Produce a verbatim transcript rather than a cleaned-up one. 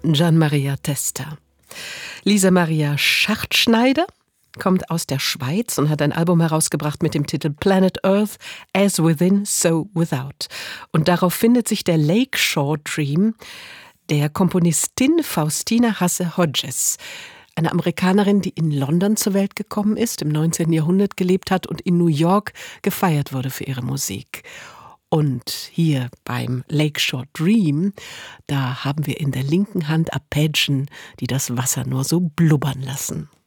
Gian Maria Testa. Lisa Maria Schachtschneider kommt aus der Schweiz und hat ein Album herausgebracht mit dem Titel Planet Earth, As Within, So Without. Und darauf findet sich der Lakeshore Dream der Komponistin Faustina Hasse-Hodges. Eine Amerikanerin, die in London zur Welt gekommen ist, im neunzehnten Jahrhundert gelebt hat und in New York gefeiert wurde für ihre Musik. Und hier beim Lakeshore Dream, da haben wir in der linken Hand Arpeggien, die das Wasser nur so blubbern lassen.